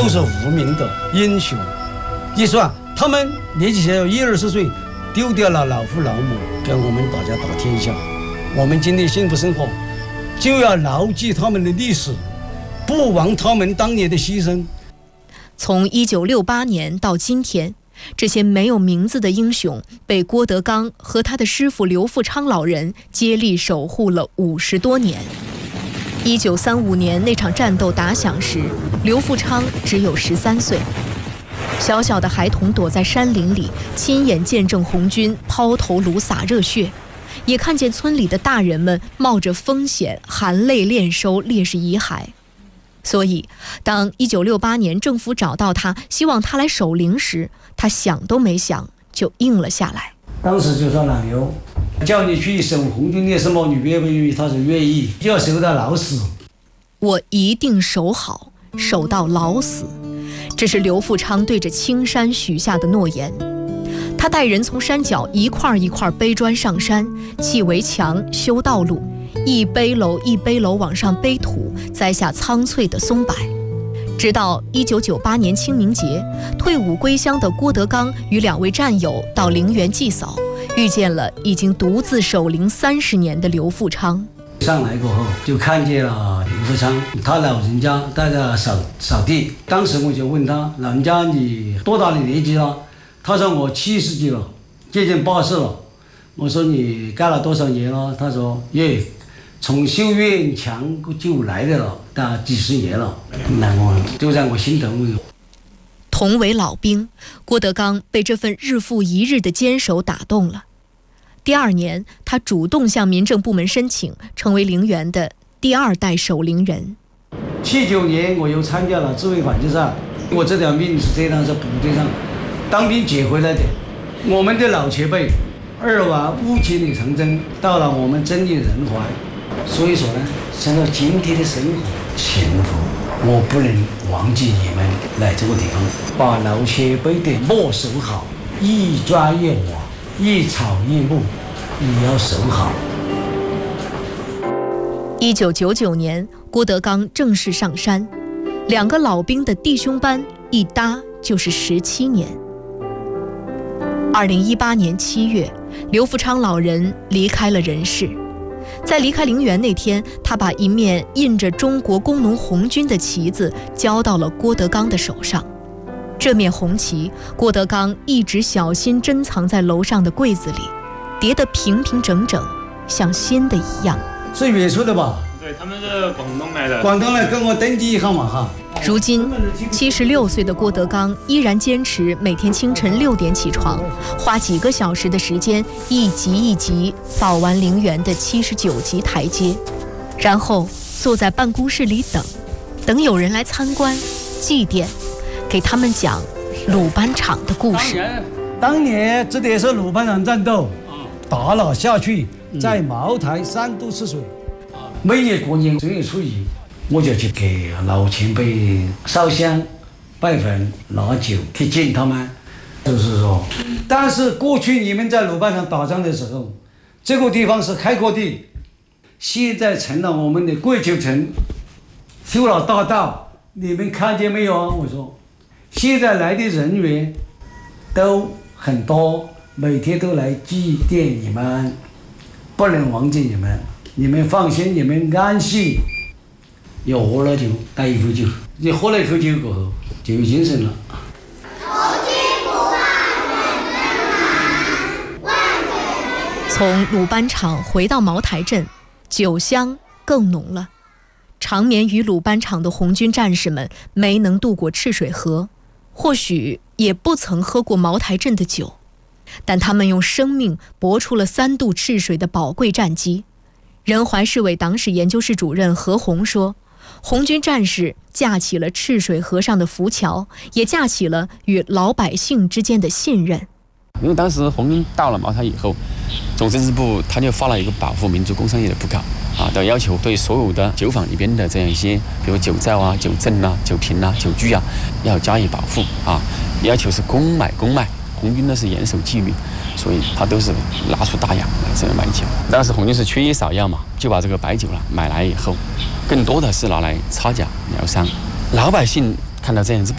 是无名的英雄。一算他们年纪小10-20岁，丢掉了老父老母，跟我们大家打天下。我们今天幸福生活，就要牢记他们的历史，不忘他们当年的牺牲。 从1968年到今天，这些没有名字的英雄被郭德纲和他的师傅刘富昌老人接力守护了50多年。1935年那场战斗打响时，刘富昌只有13岁，小小的孩童躲在山林里，亲眼见证红军抛头颅洒热血，也看见村里的大人们冒着风险含泪练收烈士遗骸。所以当1968年政府找到他，希望他来守灵时，他想都没想就应了下来。 当时就说老刘叫你去守红军烈士墓，你愿不愿意？他说愿意，就要守到老死。 我一定守好，守到老死，这是刘富昌对着青山许下的诺言。他带人从山脚一块一块背砖上山，砌围墙，修道路，一背篓一背篓往上背土，栽下苍翠的松柏。直到1998年清明节，退伍归乡的郭德纲与2位战友到陵园祭扫，遇见了已经独自守灵30年的刘富昌。 上来过后就看见了刘富昌，他老人家在那扫地。当时我就问他，老人家你多大的年纪了？他说我70几了，接近80了。我说你干了多少年了？他说从修院墙就来的了，大几十年了。那我就在我心头。 同为老兵，郭德纲被这份日复一日的坚守打动了。第2年，他主动向民政部门申请，成为陵园的第2代守陵人。 79年，我又参加了自卫反击战。我这条命是这样，是部队上当兵捡回来的。我们的老前辈2往5千里长征，到了我们真理人怀。所以说呢，想到今天的生活幸福，我不能忘记你们来这个地方，把老前辈的墓守好，一砖一瓦，一草一木，也要守好。 1999年，郭德纲正式上山，2个老兵的弟兄班一搭就是17年。2018年7月，刘富昌老人离开了人世。在离开陵园那天，他把一面印着中国工农红军的旗子交到了郭德纲的手上。这面红旗，郭德纲一直小心珍藏在楼上的柜子里，叠得平平整整，像新的一样。 是远处的吧？ 对，他们是广东来的。 广东来跟我登记一下嘛哈。 如今76岁的郭德纲依然坚持每天清晨6点起床，花几个小时的时间，一级一级扫完陵园的79级台阶，然后坐在办公室里等有人来参观、祭奠，给他们讲鲁班场的故事。 当年这里是鲁班场战斗，打了下去，在茅台3度吃水。每年过年正月初1，我就去给老前辈烧香、拜坟、拿酒去敬他们。就是说，但是过去你们在鲁班场打仗的时候，这个地方是开阔地，现在成了我们的桂球城，修了大道，你们看见没有啊？我说，现在来的人员都很多，每天都来祭奠你们，不能忘记你们。你们放心，你们安心。要喝了酒，带一口酒，你喝了一口酒过后就有精神了。 从鲁班场回到茅台镇，酒香更浓了。长眠于鲁班场的红军战士们没能渡过赤水河，或许也不曾喝过茅台镇的酒，但他们用生命搏出了3渡赤水的宝贵战绩。仁怀市委党史研究室主任何红说，红军战士架起了赤水河上的浮桥，也架起了与老百姓之间的信任。 因为当时红军到了茅台以后，总政治部他就发了一个保护民族工商业的布告的要求，对所有的酒坊里边的这样一些，比如酒造啊、酒证啊、酒瓶啊、酒具啊，要加以保护要求是公卖。红军呢是严守纪律，所以他都是拿出大洋来这样买酒。当时红军是缺医少药嘛，就把这个白酒买来以后，更多的是拿来擦脚疗伤。老百姓看到这样子